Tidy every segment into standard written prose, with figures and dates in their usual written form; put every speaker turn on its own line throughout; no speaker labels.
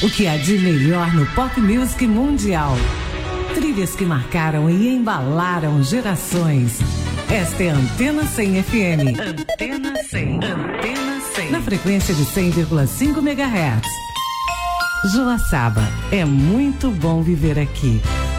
O que há de melhor no pop music mundial. Trilhas que marcaram e embalaram gerações. Esta é a Antena 100 FM. Antena 100. Antena 100. Na frequência de 100,5 MHz. Joaçaba, é muito bom viver aqui.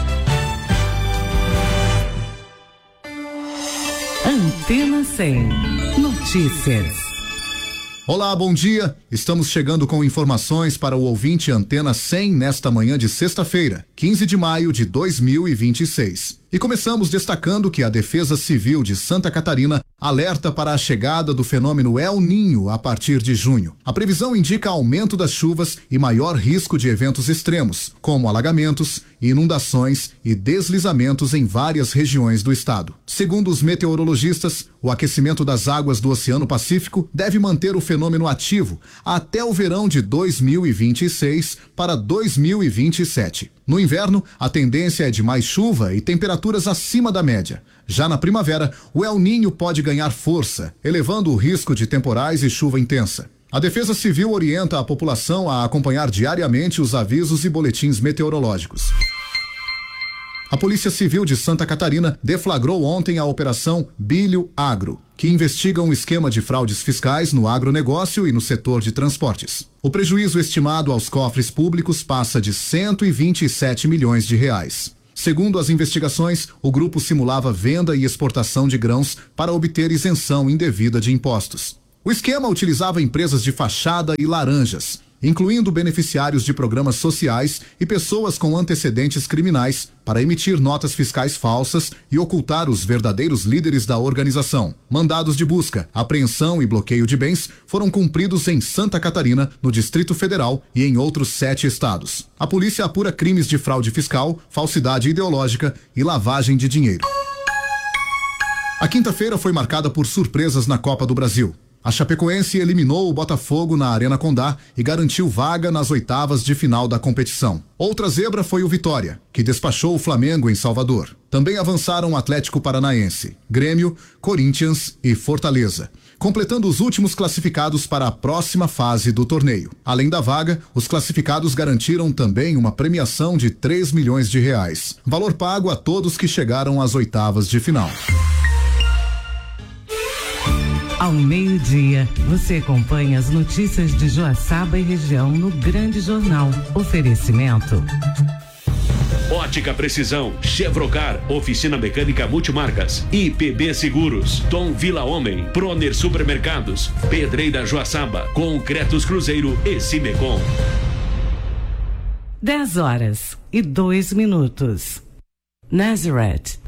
Antena 100. Notícias.
Olá, bom dia. Estamos chegando com informações para o ouvinte Antena 100 nesta manhã de sexta-feira, 15 de maio de 2026. E começamos destacando que a Defesa Civil de Santa Catarina alerta para a chegada do fenômeno El Niño a partir de junho. A previsão indica aumento das chuvas e maior risco de eventos extremos, como alagamentos, inundações e deslizamentos em várias regiões do estado. Segundo os meteorologistas, o aquecimento das águas do Oceano Pacífico deve manter o fenômeno ativo até o verão de 2026 para 2027. No inverno, a tendência é de mais chuva e temperaturas acima da média. Já na primavera, o El Niño pode ganhar força, elevando o risco de temporais e chuva intensa. A Defesa Civil orienta a população a acompanhar diariamente os avisos e boletins meteorológicos. A Polícia Civil de Santa Catarina deflagrou ontem a Operação Bilho Agro, que investiga um esquema de fraudes fiscais no agronegócio e no setor de transportes. O prejuízo estimado aos cofres públicos passa de 127 milhões de reais. Segundo as investigações, o grupo simulava venda e exportação de grãos para obter isenção indevida de impostos. O esquema utilizava empresas de fachada e laranjas, incluindo beneficiários de programas sociais e pessoas com antecedentes criminais, para emitir notas fiscais falsas e ocultar os verdadeiros líderes da organização. Mandados de busca, apreensão e bloqueio de bens foram cumpridos em Santa Catarina, no Distrito Federal e em outros 7 estados. A polícia apura crimes de fraude fiscal, falsidade ideológica e lavagem de dinheiro. A quinta-feira foi marcada por surpresas na Copa do Brasil. A Chapecoense eliminou o Botafogo na Arena Condá e garantiu vaga nas oitavas de final da competição. Outra zebra foi o Vitória, que despachou o Flamengo em Salvador. Também avançaram o Atlético Paranaense, Grêmio, Corinthians e Fortaleza, completando os últimos classificados para a próxima fase do torneio. Além da vaga, os classificados garantiram também uma premiação de 3 milhões de reais, valor pago a todos que chegaram às oitavas de final.
Ao meio-dia, você acompanha as notícias de Joaçaba e região no Grande Jornal. Oferecimento.
Ótica Precisão, Chevrocar, Oficina Mecânica Multimarcas, IPB Seguros, Tom Vila Homem, Proner Supermercados, Pedreira Joaçaba, Concretos Cruzeiro e Cimecom.
10 horas e 2 minutos. Nazareth,